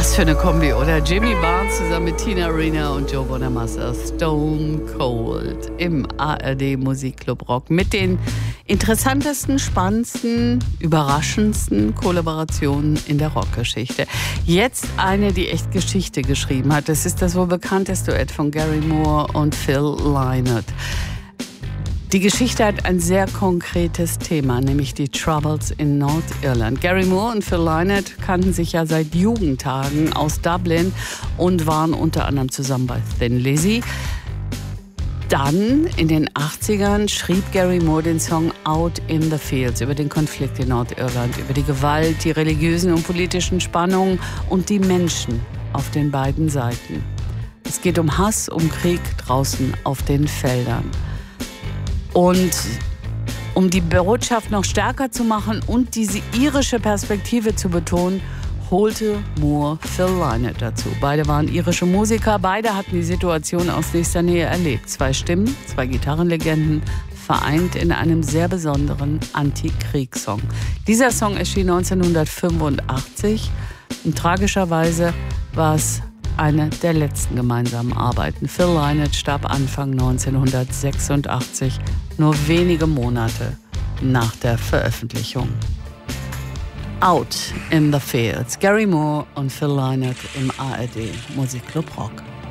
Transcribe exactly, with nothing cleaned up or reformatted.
Was für eine Kombi, oder? Jimmy Barnes zusammen mit Tina Arena und Joe Bonamassa. Stone Cold im A R D Musikclub Rock mit den interessantesten, spannendsten, überraschendsten Kollaborationen in der Rockgeschichte. Jetzt eine, die echt Geschichte geschrieben hat. Das ist das wohl bekannteste Duett von Gary Moore und Phil Lynott. Die Geschichte hat ein sehr konkretes Thema, nämlich die Troubles in Nordirland. Gary Moore und Phil Lynott kannten sich ja seit Jugendtagen aus Dublin und waren unter anderem zusammen bei Thin Lizzy. Dann in den achtzigern schrieb Gary Moore den Song Out in the Fields über den Konflikt in Nordirland, über die Gewalt, die religiösen und politischen Spannungen und die Menschen auf den beiden Seiten. Es geht um Hass, um Krieg draußen auf den Feldern. Und um die Botschaft noch stärker zu machen und diese irische Perspektive zu betonen, holte Moore Phil Lynott dazu. Beide waren irische Musiker, beide hatten die Situation aus nächster Nähe erlebt. Zwei Stimmen, zwei Gitarrenlegenden, vereint in einem sehr besonderen Anti-Krieg-Song. Dieser Song erschien neunzehnhundertfünfundachtzig und tragischerweise war es eine der letzten gemeinsamen Arbeiten. Phil Lynott starb Anfang neunzehnhundertsechsundachtzig, nur wenige Monate nach der Veröffentlichung. Out in the Fields. Gary Moore und Phil Lynott im A R D Musikclub Rock.